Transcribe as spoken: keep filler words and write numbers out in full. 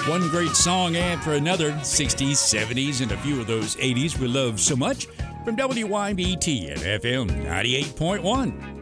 One great song after another, sixties, seventies, and a few of those eighties we love so much, from W Y B T at F M ninety-eight point one.